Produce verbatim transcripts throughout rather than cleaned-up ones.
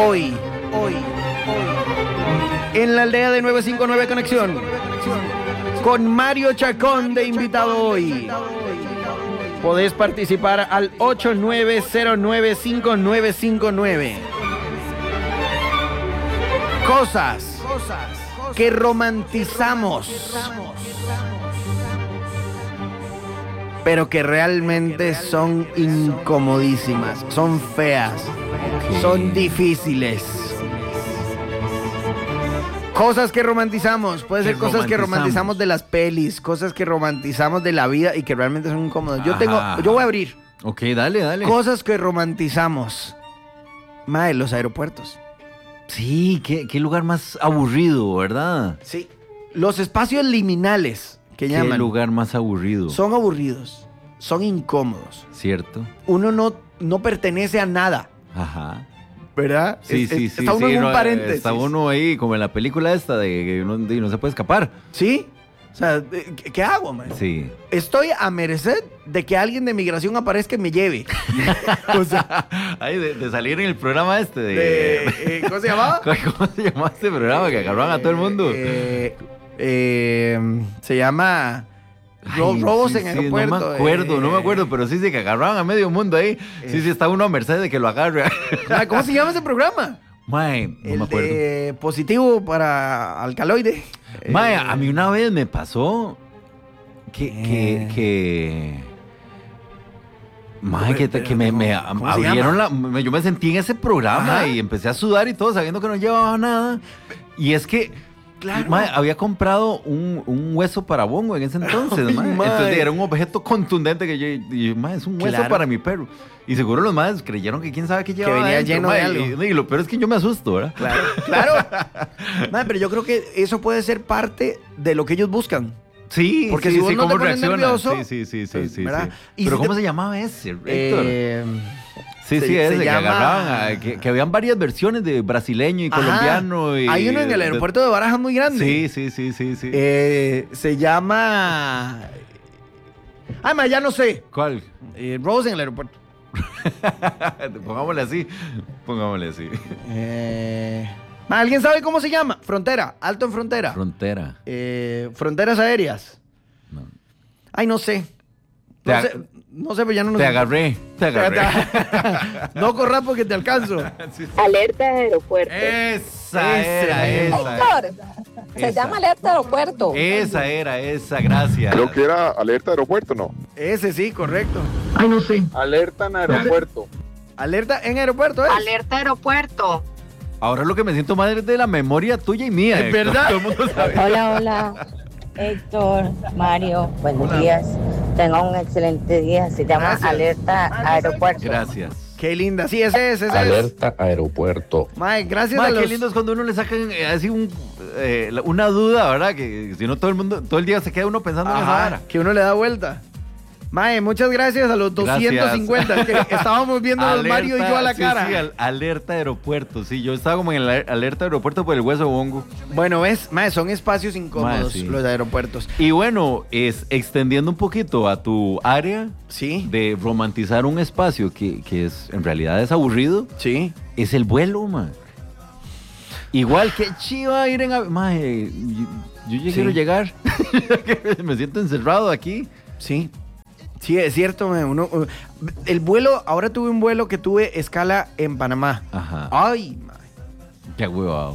hoy, hoy, hoy, en la aldea de nueve cinco nueve Conexión, con Mario Chacón de invitado hoy. Podés participar al ocho nueve cero nueve cinco nueve cinco nueve. Cosas que romantizamos, pero que realmente son incomodísimas, son feas, okay. Son difíciles. Cosas que romantizamos, puede ser cosas que romantizamos de las pelis, cosas que romantizamos de la vida y que realmente son incómodas. Yo tengo, yo voy a abrir. Ok, dale, dale. Cosas que romantizamos. Madre, los aeropuertos. Sí, qué, qué lugar más aburrido, ¿verdad? Sí. Los espacios liminales que llaman. Qué lugar más aburrido. Son aburridos, son incómodos. Cierto. Uno no, no pertenece a nada. Ajá. ¿Verdad? Sí, es, sí, es, sí. Está uno sí, en un no, paréntesis. Está uno ahí, como en la película esta, de que uno no se puede escapar. ¿Sí? O sea, ¿qué, qué hago, man? Sí. Estoy a merced de que alguien de migración aparezca y me lleve. O sea... Ay, de, de salir en el programa este de... de eh, ¿Cómo se llamaba? ¿Cómo se llamaba este programa? Que agarraban a todo el mundo. Eh, eh, se llama... Ro- Ay, robos sí, en sí, aeropuerto. No me acuerdo, eh, no me acuerdo, pero sí, sí, que agarraban a medio mundo ahí. Eh, sí, sí, está uno a merced de que lo agarre. ¿Cómo se llama ese programa? Mae, no el me acuerdo. De positivo para alcaloide. Mae, eh, a mí una vez me pasó que... Eh. que, que... Mae, que, Pero, que me, me ¿cómo se abrieron llama? la... me- Yo me sentí en ese programa. Ajá. Y empecé a sudar y todo, sabiendo que no llevaba nada. Y es que... Claro. Mae, había comprado un, un hueso para Bongo en ese entonces, Ay, mae. mae. Entonces era un objeto contundente que yo y, mae, es un hueso Claro. para mi perro. Y seguro los madres creyeron que quién sabe qué llevaba venía adentro, lleno mae, de algo. Y, y lo peor es que yo me asusto, ¿verdad? Claro, claro. Madre, pero yo creo que eso puede ser parte de lo que ellos buscan. Sí, Porque sí, si vos sí, no te cómo pones reacciona. nervioso, Sí, sí, sí, sí, pues, sí, ¿verdad? sí. Y Pero si ¿cómo te- se llamaba ese, Héctor? Eh, Sí, se- sí, se ese, que llama- agarraban, a- que, que habían varias versiones de brasileño y Ajá. colombiano. Y, Hay uno en el de- aeropuerto de Barajas muy grande. Sí, sí, sí, sí, sí. Eh, se llama... Ay, ma, ya no sé. ¿Cuál? Eh, Rose en el aeropuerto. Pongámosle así, pongámosle así. Eh, ma, ¿alguien sabe cómo se llama? Frontera, alto en frontera. Frontera. Eh, fronteras aéreas. No. Ay, no sé. Te No ag- sé, no sé, pero ya no nos... Te agarré, te agarré. No corras porque te alcanzo. Alerta de aeropuerto. Esa Ese era, mismo. esa. Héctor, se Esa. llama alerta de aeropuerto. Esa era, esa, gracias. Creo que era alerta aeropuerto, ¿no? Ese sí, correcto. Ay, no sé. Alerta en aeropuerto. Alerta en aeropuerto, ¿eh? Alerta aeropuerto. Ahora lo que me siento madre es de la memoria tuya y mía. ¿Es Héctor. verdad? Todo el mundo sabe. Hola, hola. Héctor, Mario, buenos días. Tenga un excelente día. Se llama Gracias. Alerta Aeropuerto. Gracias. Qué linda. Sí, ese es, ese es. Alerta aeropuerto. Mae, gracias Ma, a los... qué lindo es cuando uno le sacan eh, así un, eh, la- una duda, ¿verdad? Que si no todo el mundo, todo el día se queda uno pensando en esa Ajá, vara. que uno le da vuelta. Mae, muchas gracias a los doscientos cincuenta que estábamos viendo a Mario y yo a la sí, cara. Sí, al- alerta aeropuerto, sí. Yo estaba como en la alerta aeropuerto por el hueso bongo. Bueno, ves, mae, son espacios incómodos Mae, sí. los aeropuertos. Y bueno, es extendiendo un poquito a tu área Sí, de romantizar un espacio que, que es en realidad es aburrido, sí. es el vuelo, man. Igual que chiva ir en... av- Mae, yo, yo ya Sí. quiero llegar. Me siento encerrado aquí. Sí, sí, es cierto, mae, uno, uh, el vuelo, ahora tuve un vuelo que tuve escala en Panamá. Ajá. Ay, mae. Qué huevado.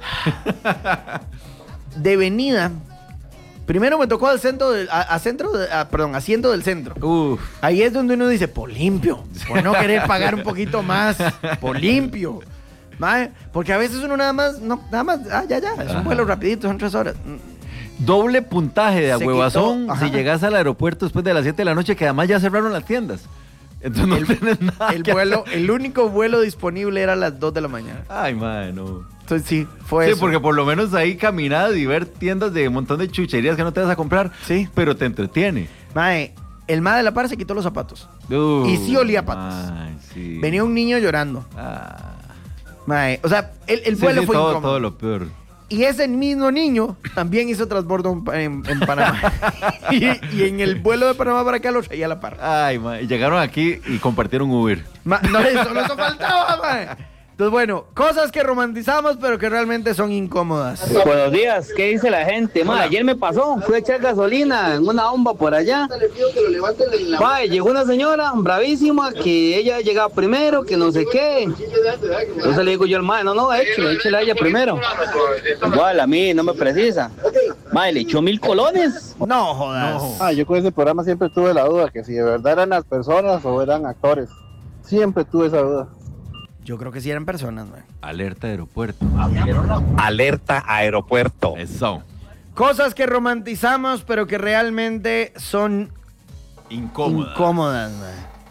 De venida, primero me tocó al centro, del, a, a centro, de- a- perdón, asiento del centro. Uf. Ahí es donde uno dice, por limpio, por no querer pagar un poquito más, por limpio. Mae, porque a veces uno nada más, no, nada más, ah, ya, ya, es Ajá. un vuelo rapidito, son tres horas. Doble puntaje de Se ahuevazón quitó, ajá. si llegas al aeropuerto después de las siete de la noche, que además ya cerraron las tiendas. Entonces no El- tienes nada. El que vuelo, hacer. el único vuelo disponible era a las dos de la mañana. Ay, madre, no. Entonces sí, fue Sí, eso. porque por lo menos ahí caminar y ver tiendas de un montón de chucherías que no te vas a comprar. Sí. Pero te entretiene. Mae, el mae de la par se quitó los zapatos. Uh, Y sí olía a patas. Ay, sí. Venía un niño llorando. Ah. Mae, o sea, el, el Sí, vuelo sí, fue todo, incómodo. todo lo peor. Y ese mismo niño también hizo transbordo en, en- en Panamá. y, y en el vuelo de Panamá para acá lo traía a la par. Ay, ma, y llegaron aquí y compartieron Uber. Ma- no, solo eso faltaba, mae. Entonces, bueno, cosas que romantizamos, pero que realmente son incómodas. Buenos días, ¿qué dice la gente? Ma, ayer me pasó, fui a echar gasolina en una bomba por allá. Ma, llegó una señora bravísima que ella llegaba primero, que no sé qué. Entonces le digo yo al ma, no, no, échale, échale a ella primero. Igual, a mí no me precisa. Ma, le echó mil colones. No jodas. No. Ah, yo con ese programa siempre tuve la duda que si de verdad eran las personas o eran actores. Siempre tuve esa duda. Yo creo que sí eran personas, man. Alerta aeropuerto. Alerta aeropuerto. Eso. Cosas que romantizamos, pero que realmente son Incómoda. incómodas, man.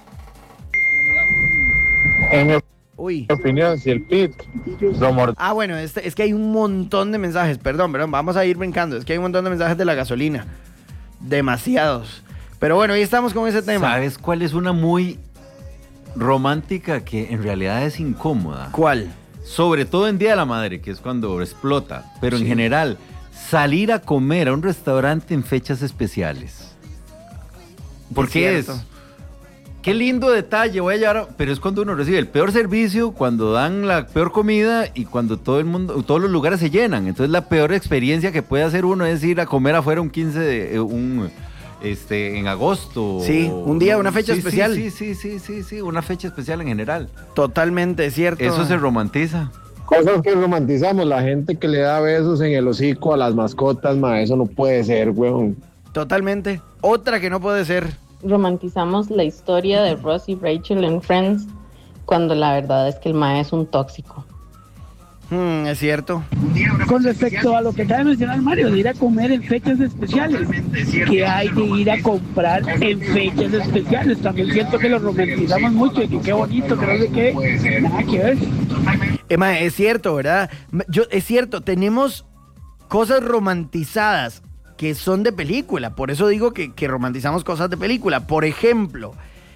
En mi Uy. opinión, si el Pit lo mord- Ah, bueno, este, es que hay un montón de mensajes. Perdón, perdón, vamos a ir brincando. Es que hay un montón de mensajes de la gasolina. Demasiados. Pero bueno, ahí estamos con ese tema. ¿Sabes cuál es una muy romántica que en realidad es incómoda? ¿Cuál? Sobre todo en Día de la Madre, que es cuando explota. Pero Sí. en general, salir a comer a un restaurante en fechas especiales. ¿Por Es qué es? cierto. Qué lindo detalle, voy a llevar, a- pero es cuando uno recibe el peor servicio, cuando dan la peor comida y cuando todo el mundo, todos los lugares se llenan. Entonces la peor experiencia que puede hacer uno es ir a comer afuera un quince de eh, un este en agosto. Sí, un día, una fecha Sí, especial. Sí, sí, sí, sí, sí, una fecha especial en general. Totalmente cierto. Eso se romantiza. Cosas que romantizamos, la gente que le da besos en el hocico a las mascotas, ma, eso no puede ser, weón. Totalmente. Otra que no puede ser. Romantizamos la historia de Ross y Rachel en Friends cuando la verdad es que el mae es un tóxico. Hmm, es cierto. Con respecto a lo que acaba de mencionar Mario, de ir a comer en fechas especiales, que hay de ir a comprar en fechas especiales, también siento que lo romantizamos mucho y que qué bonito, que no sé qué, nada que ver. Emma, es cierto, ¿verdad? Yo, es cierto, tenemos cosas romantizadas que son de película. Por eso digo que, que romantizamos cosas de película. Por ejemplo,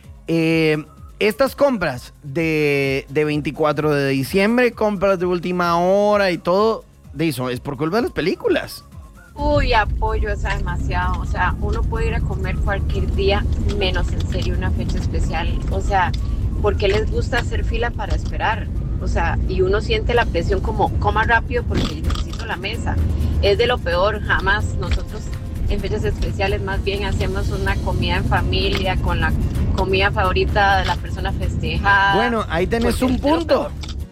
eh, estas compras de, de veinticuatro de diciembre, compras de última hora y todo, de eso es por culpa de las películas. Uy, apoyo esa demasiado. O sea, uno puede ir a comer cualquier día, menos en serio una fecha especial. O sea, ¿por qué les gusta hacer fila para esperar? O sea, y uno siente la presión como, coma rápido porque necesito la mesa. Es de lo peor, jamás nosotros en fechas especiales más bien hacemos una comida en familia con la comida favorita de la persona festejada. Bueno, ahí tenés porque un es de lo punto. peor.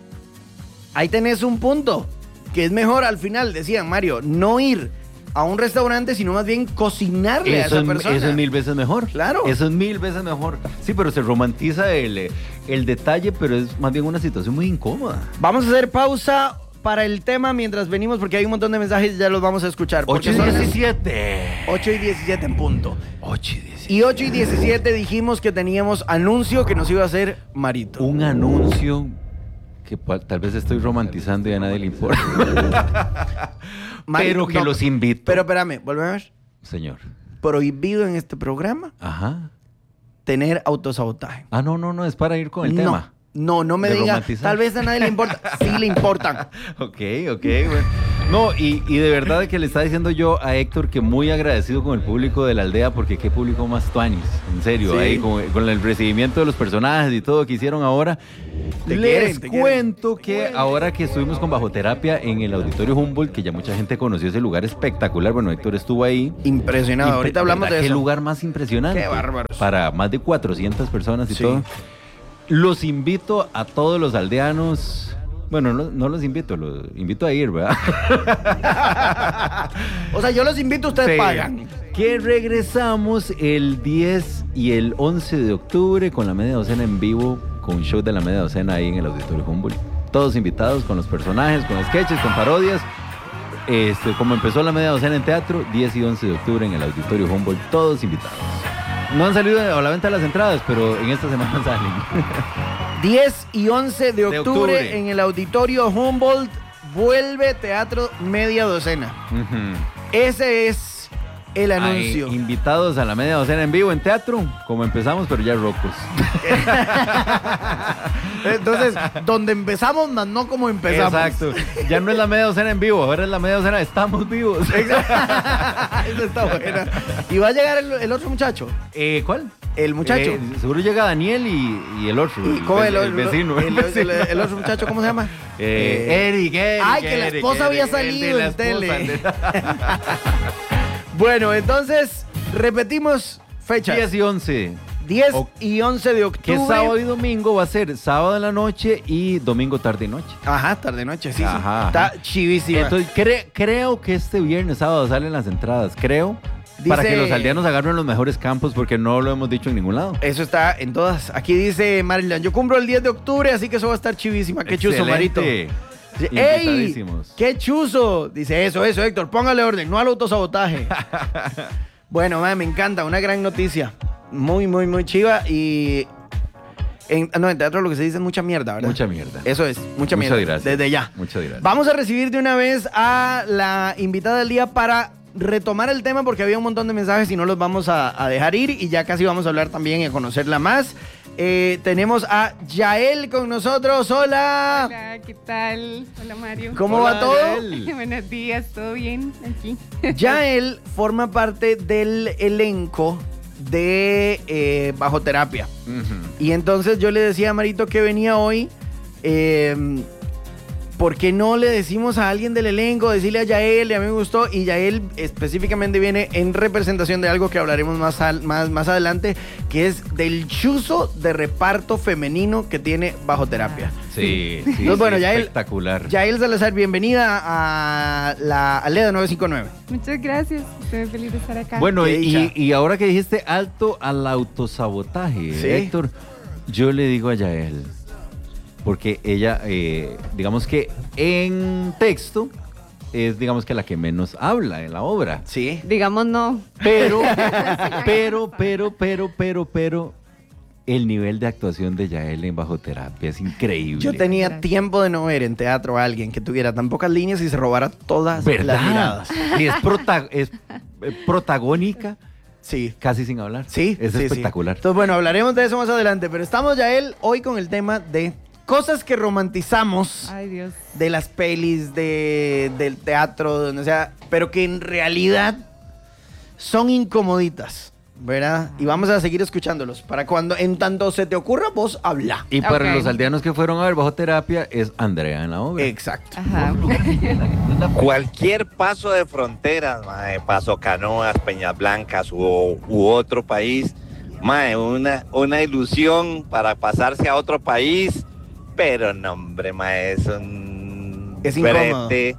Ahí tenés un punto. Que es mejor al final, decían Mario, no ir a un restaurante, sino más bien cocinarle a Eso esa es, persona. eso es mil veces mejor. Claro. Eso es mil veces mejor. Sí, pero se romantiza el, el detalle, pero es más bien una situación muy incómoda. Vamos a hacer pausa para el tema mientras venimos, porque hay un montón de mensajes y ya los vamos a escuchar. ocho Porque y son las diecisiete. ocho y diecisiete en punto. ocho y diecisiete. Y ocho y diecisiete dijimos que teníamos anuncio que nos iba a hacer Marito. Un anuncio que pa- tal vez estoy romantizando y a nadie le importa. Marito, pero que no, los invito. Pero espérame, volvemos a ver. Señor. Prohibido en este programa Ajá. tener autosabotaje. Ah, no, no, no, es para ir con el no, tema. No, no me de diga, romantizar. tal vez a nadie le importa. Sí le importan. Ok, ok, bueno. No, y, y de verdad que le está diciendo yo a Héctor que muy agradecido con el público de la aldea, porque qué público más tuanis, en serio, Sí. ahí con, con el recibimiento de los personajes y todo que hicieron ahora. Te Les quieren, te quieren. cuento que ahora que estuvimos con Bajo Terapia en el Auditorio Humboldt, que ya mucha gente conoció ese lugar espectacular, bueno, Héctor estuvo ahí. Impresionado. Impre- Ahorita hablamos ¿verdad? de Qué eso. lugar más impresionante. Qué bárbaros. Para más de cuatrocientas personas y Sí. todo. Los invito a todos los aldeanos. Bueno, no, no los invito, los invito a ir, ¿verdad? O sea, yo los invito, ustedes Sí. pagan. Que regresamos el diez y el once de octubre con la media docena en vivo, con un show de la media docena ahí en el Auditorio Humboldt. Todos invitados con los personajes, con sketches, con parodias. Este, como empezó la media docena en teatro, diez y once de octubre en el Auditorio Humboldt, todos invitados. No han salido a la venta las entradas, pero en esta semana salen. diez y once de octubre, De octubre. en el Auditorio Humboldt vuelve Teatro Media Docena. Ujú. Ese es el anuncio. Ay, invitados a la media docena en vivo en teatro, como empezamos, pero ya rocos. Entonces, donde empezamos, más no como empezamos. Exacto. Ya no es la media docena en vivo, ahora es la media docena de estamos vivos. Eso está buena. ¿Y va a llegar el, el otro muchacho? Eh, ¿Cuál? el muchacho. Eh, seguro llega Daniel y, y el otro. ¿Y cómo el, el vecino. El, el, el, el otro muchacho, ¿cómo se llama? Eh, eh, Eric, Eric. Ay, que la esposa Eric, había Eric, salido el en de la tele. esposa. Bueno, entonces, repetimos fechas. diez y once. diez O- y once de octubre. Que sábado y domingo va a ser sábado en la noche y domingo tarde y noche. Ajá, tarde noche, sí, Ajá, sí. Está ajá. chivísima. Entonces, cre- creo que este viernes, sábado salen las entradas. Creo. Para Dice- que los aldeanos agarren los mejores campos, porque no lo hemos dicho en ningún lado. Eso está en todas. Aquí dice Maryland, yo cumplo el diez de octubre, así que eso va a estar chivísima. Qué chuzo, Marito. Excelente. Dice, ¡ey! Invitadísimos. ¡Qué chuzo! Dice eso, eso, Héctor, póngale orden, no al autosabotaje. Bueno, man, me encanta, una gran noticia. Muy, muy, muy chiva. Y en, no, en teatro lo que se dice es mucha mierda, ¿verdad? Mucha mierda. Eso es, mucha Muchas mierda. gracias. Desde ya. Muchas gracias. Vamos a recibir de una vez a la invitada del día para retomar el tema porque había un montón de mensajes y no los vamos a, a dejar ir y ya casi vamos a hablar también y a conocerla más. Eh, tenemos a Yael con nosotros. ¡Hola! Hola, ¿qué tal? Hola, Mario. ¿Cómo Hola, va todo? Yael. Buenos días, ¿todo bien aquí? Yael forma parte del elenco de eh, Bajo Terapia. Ujú. Y entonces yo le decía a Marito que venía hoy, eh, ¿por qué no le decimos a alguien del elenco, decirle a Yael, y a mí me gustó, y Yael específicamente viene en representación de algo que hablaremos más, al- más, más adelante, que es del chuzo de reparto femenino que tiene Bajo Terapia. Sí, sí, Entonces, bueno, sí, Yael- espectacular. Yael Salazar, bienvenida a la Aleda nueve cinco nueve. Muchas gracias, estoy feliz de estar acá. Bueno, Qué y, dicha. y ahora que dijiste alto al autosabotaje, Sí. Héctor, yo le digo a Yael, porque ella, eh, digamos que en texto, es digamos que la que menos habla en la obra. Sí. Digamos no. Pero, pero, pero, pero, pero, pero, el nivel de actuación de Yael en Bajo Terapia es increíble. Yo tenía Gracias. tiempo de no ver en teatro a alguien que tuviera tan pocas líneas y se robara todas las ¿Verdad? miradas. Y es, prota- es eh, protagónica, Sí. casi sin hablar. Sí, Es sí, sí. espectacular. Entonces, bueno, hablaremos de eso más adelante, pero estamos ya él hoy con el tema de cosas que romantizamos Ay, Dios. de las pelis, de, del teatro, de donde sea, pero que en realidad son incomoditas, ¿verdad? Y vamos a seguir escuchándolos. Para cuando, en tanto se te ocurra, vos habla. Y para Ok. los aldeanos que fueron a ver Bajo Terapia, es Andrea en la obra. Exacto. Ajá. Cualquier paso de fronteras, mae, Paso Canoas, Peñas Blancas u, u otro país, mae, una, una ilusión para pasarse a otro país, pero no, hombre, mae, es un Es incómodo. brete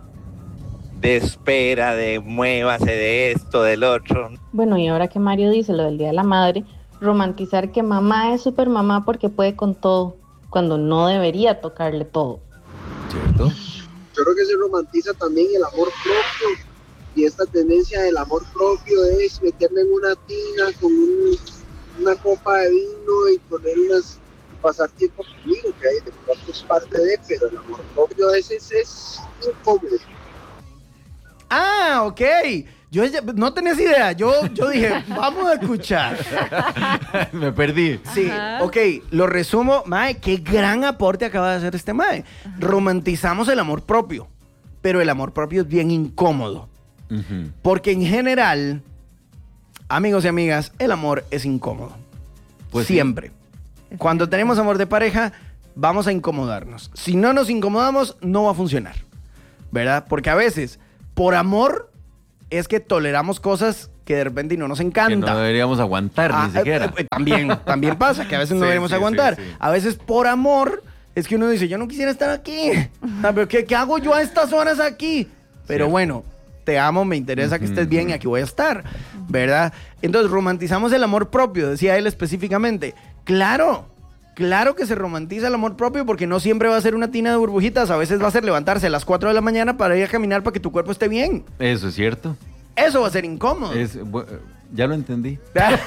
de espera, de muévase de esto, del otro. Bueno, y ahora que Mario dice lo del Día de la Madre, romantizar que mamá es super mamá porque puede con todo, cuando no debería tocarle todo. ¿Cierto? Yo creo que se romantiza también el amor propio y esta tendencia del amor propio es meterle en una tina con un- una copa de vino y poner unas pasar tiempo conmigo, que hay de pronto es parte de, pero el amor propio a veces es incómodo. Ah, ok. Yo ya- no tenías idea. Yo, yo dije, vamos a escuchar. Me perdí. Sí, Ajá. ok, lo resumo. Mae, qué gran aporte acaba de hacer este Mae. Romantizamos el amor propio, pero el amor propio es bien incómodo. Ujú. Porque en general, amigos y amigas, el amor es incómodo. Pues sí. Siempre. Cuando tenemos amor de pareja, vamos a incomodarnos. Si no nos incomodamos, no va a funcionar. ¿Verdad? Porque a veces, por amor, es que toleramos cosas que de repente no nos Que encanta. no deberíamos aguantar Ah, ni siquiera. eh, eh, también, también pasa, que a veces no Sí, debemos sí, aguantar. sí, sí. A veces por amor es que uno dice, yo no quisiera estar aquí. Ah, pero ¿qué, qué hago yo a estas horas aquí? Pero Cierto. bueno, te amo, me interesa que Ujú, estés bien y ujú. aquí voy a estar. ¿Verdad? Entonces romantizamos el amor propio, decía él específicamente. Claro, claro que se romantiza el amor propio porque no siempre va a ser una tina de burbujitas. A veces va a ser levantarse a las cuatro de la mañana para ir a caminar para que tu cuerpo esté bien. Eso es cierto. Eso va a ser incómodo. Es, bu- ya lo entendí.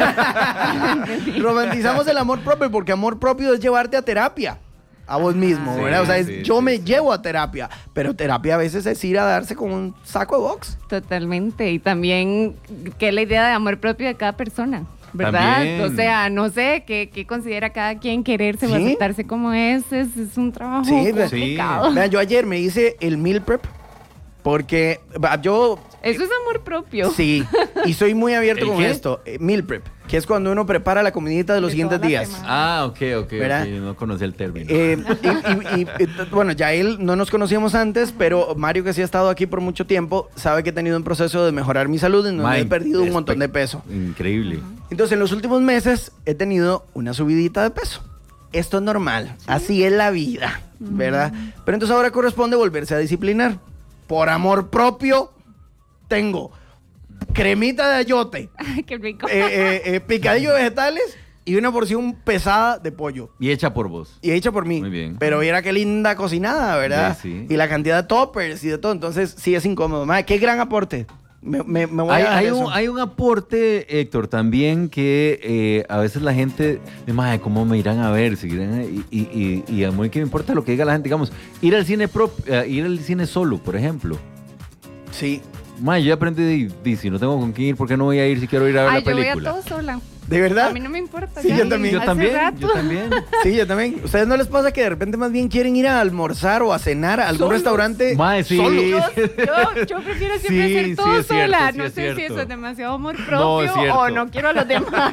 Romantizamos el amor propio porque amor propio es llevarte a terapia. A vos mismo, Sí, ¿verdad? O sea, es, sí, yo sí, me sí. llevo a terapia. Pero terapia a veces es ir a darse con un saco de box. Totalmente. Y también, ¿qué es la idea de amor propio de cada persona? ¿Verdad? También. O sea, no sé, ¿qué, qué considera cada quien quererse o Sí. aceptarse como es? Es, es un trabajo Sí, ve- complicado. Vean, yo ayer me hice el meal prep Porque va, yo... Eso es amor propio. Sí, y soy muy abierto ¿El con qué? esto. Eh, meal prep, que es cuando uno prepara la comidita de los De siguientes toda la días. semana. Ah, ok, ok, ¿Verdad? ok, no conocía el término. Eh, y, y- y, eh, bueno, ya él no nos conocíamos antes, pero Mario, que sí ha estado aquí por mucho tiempo, sabe que he tenido un proceso de mejorar mi salud en donde Ma, he perdido un espe- montón de peso. Increíble. Entonces, en los últimos meses he tenido una subidita de peso. Esto es normal, así es la vida, ¿verdad? Pero entonces ahora corresponde volverse a disciplinar. Por amor propio, tengo cremita de ayote, Ay, qué rico. eh, eh, eh, picadillo de vegetales y una porción pesada de pollo. Y hecha por vos. Y hecha por mí. Muy bien. Pero mira qué linda cocinada, ¿verdad? Sí, sí. Y la cantidad de toppers y de todo. Entonces, sí es incómodo. Madre, qué gran aporte. Me, me- me voy Hay, a dar hay eso. un, hay un aporte, Héctor, también que eh, a veces la gente, de ¿cómo me irán a ver? Seguirán a- y, y, y, y a mí que me importa lo que diga la gente, digamos, ir al cine prop- eh, ir al cine solo, por ejemplo. Sí. Mae, yo aprendí, de, de, si no tengo con quién ir, ¿por qué no voy a ir si quiero ir a ver Ay, la yo voy a película? todo sola. ¿De verdad? A mí no me importa. Sí, ya, yo también. Yo hace también, rato. yo también. Sí, yo también. ¿Ustedes no les pasa que de repente más bien quieren ir a almorzar o a cenar a algún Solos. restaurante Mae, sí. solos? Yo, yo, yo prefiero siempre Sí, hacer sí, todo es cierto, sola. sí, no es sé si cierto. eso es demasiado amor No, propio es cierto. o no quiero a los demás.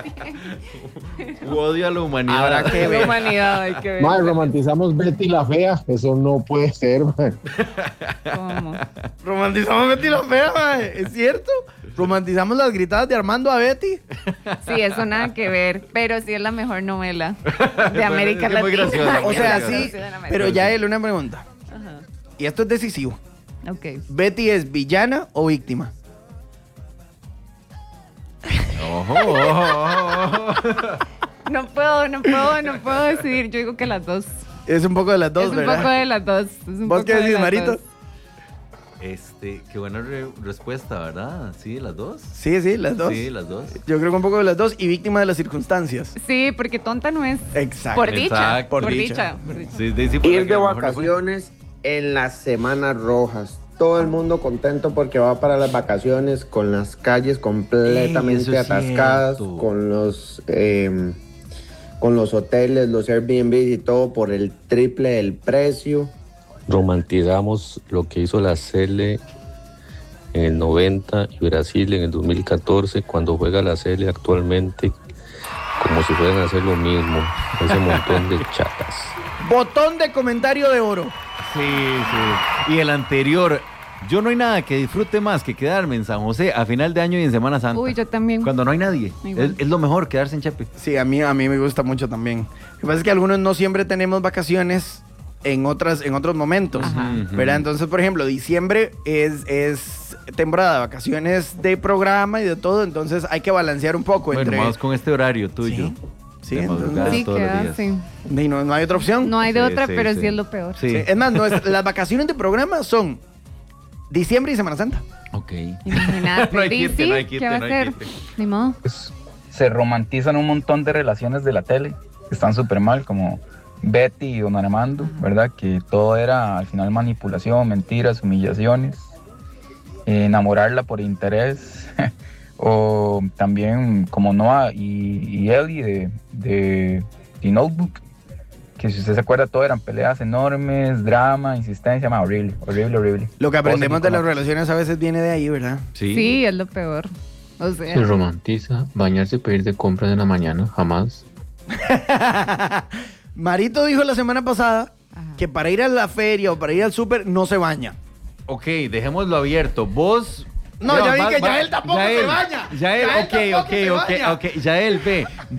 Odio a la humanidad. Habrá que La ver. humanidad, hay que ver. Mae, romantizamos Betty la fea. Eso no puede ser, mae. ¿Cómo? Romantizamos a Betty la fea, mae. ¿Es cierto? Romantizamos las gritadas de Armando a Betty. Sí, eso nada que ver. Pero sí es la mejor novela de Bueno, América es que muy Latina. graciosa, O sea, Es sí. graciosa en América. Pero ya él, una pregunta. Ajá. Y esto es decisivo. Ok. ¿Betty es villana o víctima? Ojo, ojo, ojo. No puedo, no puedo, no puedo decidir. Yo digo que las dos. Es un poco de las dos, es un ¿verdad? poco de las dos. Es un ¿Vos poco qué de decís, las Marito? dos. Este, qué buena re- respuesta, ¿verdad? Sí, las dos. Sí, sí, las dos. Sí, las dos. Yo creo que un poco de las dos y víctima de las circunstancias. Sí, porque tonta no es. Exacto. Por dicha. Exacto. Por, Por dicha. dicha. por dicha. Sí, sí, sí, por la Ir que de a lo mejor no fue. vacaciones en las semanas rojas. Todo el mundo contento porque va para las vacaciones con las calles Ey, completamente eso es atascadas, cierto. con los eh, con los hoteles, los Airbnb y todo por el triple del precio. Romantizamos lo que hizo la Sele en el noventa y Brasil en el dos mil catorce, cuando juega la Sele actualmente, como si fueran a hacer lo mismo, ese montón de chatas. Botón de comentario de oro. Sí, sí. Y el anterior, yo no hay nada que disfrute más que quedarme en San José a final de año y en Semana Santa. Uy, yo también. Cuando no hay nadie. Igual. Es, es lo mejor, quedarse en Chepe. Sí, a mí, a mí me gusta mucho también. Lo que pasa es que algunos no siempre tenemos vacaciones en, otras, en otros momentos, Ajá. ¿verdad? Entonces, por ejemplo, diciembre es, es temporada de vacaciones de programa y de todo, entonces hay que balancear un poco Bueno, entre... vamos con este horario tuyo. Sí, sí, De entonces- madrugada Sí, todos los queda días. así. Y no, no hay otra opción. No hay de Sí, otra, sí, pero sí. sí es lo peor. Sí. Sí, Es más, no es- las vacaciones de programa son diciembre y Semana Santa. Ok. Imagínate. No hay Y quite, sí, no hay quite, ¿qué va a no hay hacer? quite. Ni modo. Se romantizan un montón de relaciones de la tele que están súper mal, como Betty y Don Armando, ¿verdad? Que todo era al final manipulación, mentiras, humillaciones, eh, enamorarla por interés, o también como Noah y, y Ellie de, de The Notebook, que si usted se acuerda todo eran peleas enormes, drama, insistencia, ma, horrible, horrible, horrible. Lo que aprendemos de las Cosas relaciones a veces viene de ahí, ¿verdad? Sí. Sí, es lo peor. O sea, Se romantiza bañarse para ir de compras en la mañana, jamás. Marito dijo la semana pasada Ajá. que para ir a la feria o para ir al súper no se baña. Ok, dejémoslo abierto. Vos... No, ya vi que Yael tampoco se baña. Yael, Yael ok, tampoco ok, se ok, baña. ok. Yael, ve.